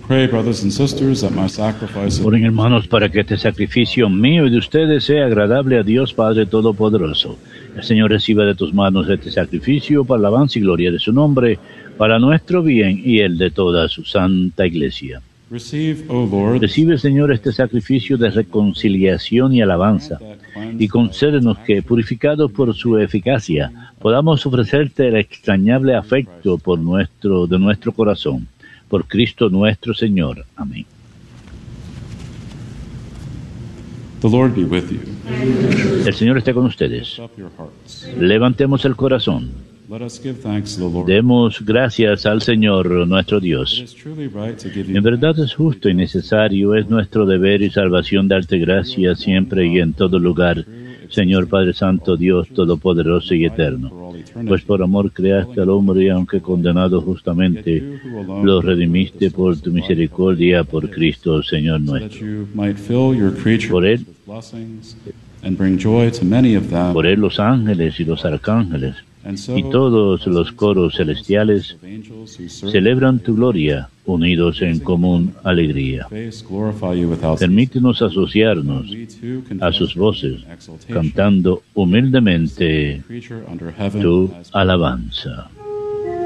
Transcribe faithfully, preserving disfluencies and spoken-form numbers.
Pray, brothers and sisters, that my sacrifice of... Oren, hermanos, para que este sacrificio mío y de ustedes sea agradable a Dios Padre Todopoderoso. El Señor reciba de tus manos este sacrificio para alabanza y gloria de su nombre, para nuestro bien y el de toda su santa Iglesia. Receive, O Lord, Recibe, Señor, este sacrificio de reconciliación y alabanza, y concédenos que, purificados por su eficacia, podamos ofrecerte el extrañable afecto por nuestro, de nuestro corazón. Por Cristo nuestro Señor. Amén. the Lord be with you. El Señor esté con ustedes. Lift up your hearts. Levantemos el corazón. Let us give thanks to the Lord. Demos gracias al Señor nuestro It Dios. is truly right to give you En verdad es justo y necesario, es nuestro deber y salvación darte gracias siempre y en todo lugar, Señor Padre Santo, Dios Todopoderoso y Eterno. Pues por amor creaste al hombre y aunque condenado justamente, lo redimiste por tu misericordia, por Cristo, Señor that nuestro. you might fill your creatures Por él, with blessings and bring joy to many of them. por él los ángeles y los arcángeles And so, y todos los coros celestiales of angels who serve celebran tu gloria, unidos en común alegría. face glorify you without Permítenos asociarnos we too a sus voces, confess exaltation cantando humildemente creature under heaven tu as alabanza.